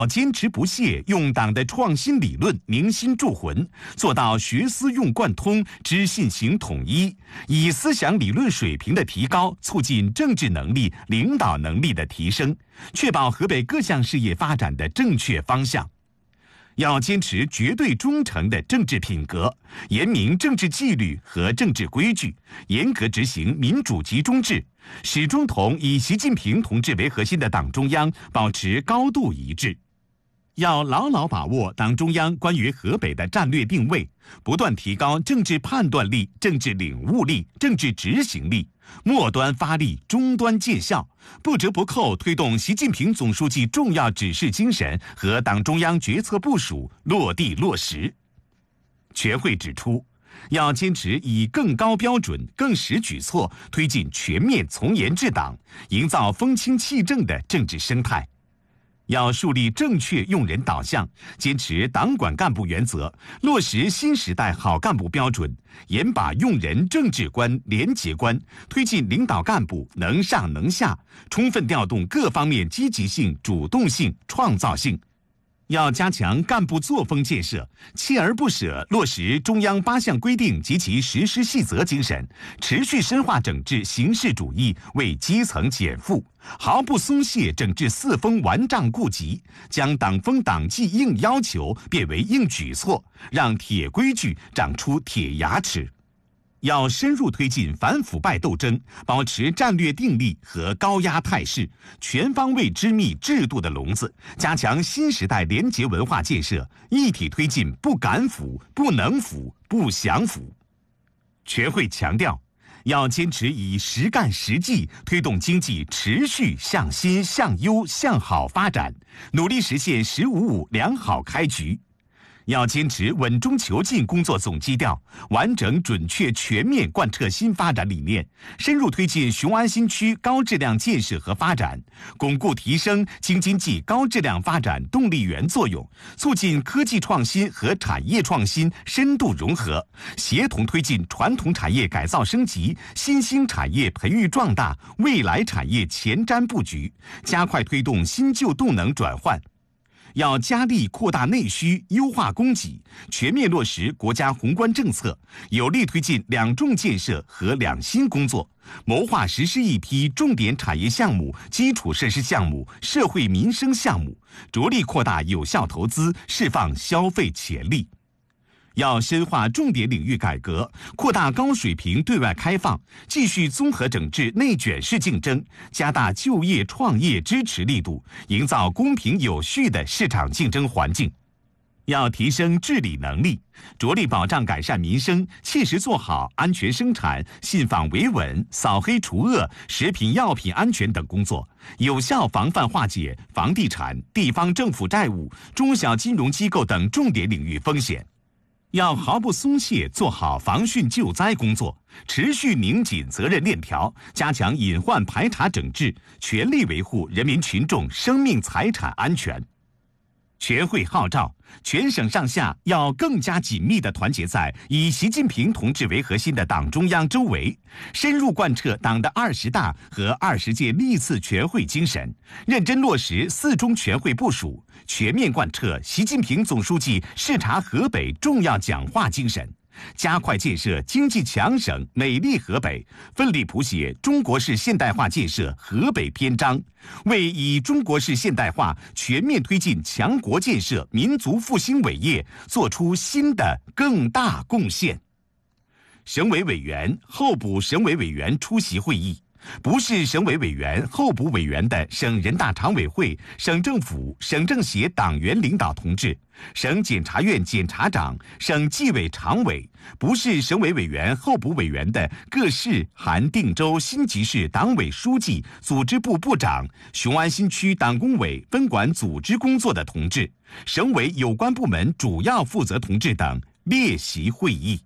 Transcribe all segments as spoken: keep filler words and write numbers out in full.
坚持不懈用党的创新理论凝心铸魂，做到学思用贯通、知信行统一，以思想理论水平的提高，促进政治能力、领导能力的提升，确保河北各项事业发展的正确方向。要坚持绝对忠诚的政治品格，严明政治纪律和政治规矩，严格执行民主集中制，始终同以习近平同志为核心的党中央保持高度一致。要牢牢把握党中央关于河北的战略定位，不断提高政治判断力、政治领悟力、政治执行力，末端发力，终端见效，不折不扣推动习近平总书记重要指示精神和党中央决策部署落地落实。全会指出，要坚持以更高标准、更实举措推进全面从严治党，营造风清气正的政治生态。要树立正确用人导向，坚持党管干部原则，落实新时代好干部标准，严把用人政治观、廉洁观，推进领导干部能上能下，充分调动各方面积极性、主动性、创造性。要加强干部作风建设，锲而不舍落实中央八项规定及其实施细则精神，持续深化整治形式主义，为基层减负，毫不松懈整治四风顽瘴痼疾，将党风党纪硬要求变为硬举措，让铁规矩长出铁牙齿。要深入推进反腐败斗争，保持战略定力和高压态势，全方位织密制度的笼子，加强新时代廉洁文化建设，一体推进不敢腐、不能腐、不想腐。全会强调，要坚持以实干实际推动经济持续向新、向优、向好发展，努力实现“十五五”良好开局。要坚持稳中求进工作总基调，完整准确全面贯彻新发展理念，深入推进雄安新区高质量建设和发展，巩固提升京津冀高质量发展动力源作用，促进科技创新和产业创新深度融合，协同推进传统产业改造升级、新兴产业培育壮大、未来产业前瞻布局，加快推动新旧动能转换。要加力扩大内需，优化供给，全面落实国家宏观政策，有力推进两重建设和两新工作，谋划实施一批重点产业项目、基础设施项目、社会民生项目，着力扩大有效投资，释放消费潜力。要深化重点领域改革，扩大高水平对外开放，继续综合整治内卷式竞争，加大就业创业支持力度，营造公平有序的市场竞争环境。要提升治理能力，着力保障改善民生，切实做好安全生产、信访维稳、扫黑除恶、食品药品安全等工作，有效防范化解房地产、地方政府债务、中小金融机构等重点领域风险。要毫不松懈做好防汛救灾工作，持续拧紧责任链条，加强隐患排查整治，全力维护人民群众生命财产安全。全会号召全省上下要更加紧密地团结在以习近平同志为核心的党中央周围，深入贯彻党的二十大和二十届历次全会精神，认真落实四中全会部署，全面贯彻习近平总书记视察河北重要讲话精神，加快建设经济强省美丽河北，奋力谱写中国式现代化建设河北篇章，为以中国式现代化全面推进强国建设民族复兴伟业做出新的更大贡献。省委委员、候补省委委员出席会议，不是省委委员、候补委员的省人大常委会、省政府、省政协党员领导同志，省检察院检察长、省纪委常委，不是省委委员、候补委员的各市含定州新集市党委书记、组织部部长、雄安新区党工委分管组织工作的同志，省委有关部门主要负责同志等列席会议。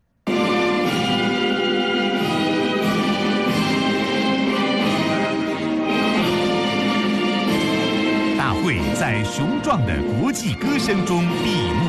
大会在雄壮的国际歌声中闭幕。